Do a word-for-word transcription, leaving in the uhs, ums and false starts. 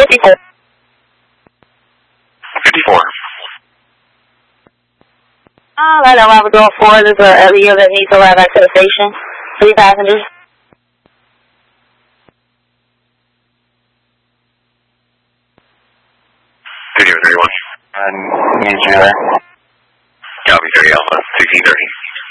fifty-four. fifty-four. All right, I'm Robert Door four. There's a L E O that needs to arrive back to the station. Three passengers. Studio thirty-one. Um, need you there. Yeah, I'll be thirty Alpha, sixteen thirty.